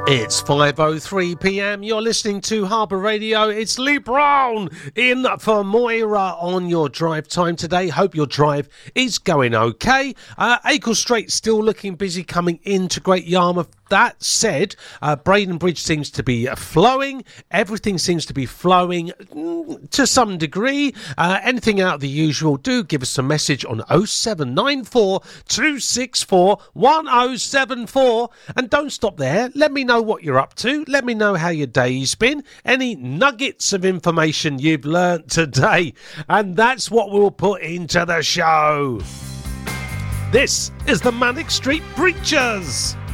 It's 5:03 p.m. You're listening to Harbour Radio. It's Lee Brown in for Moira on your drive time today. Hope your drive is going okay. Acle Strait still looking busy coming into Great Yarmouth. That said, Braden Bridge seems to be flowing. Everything seems to be flowing to some degree. Anything out of the usual, do give us a message on 0794 264 1074. And don't stop there. Let me know what you're up to. Let me know how your day's been. Any nuggets of information you've learnt today. And that's what we'll put into the show. This is the Manic Street Preachers.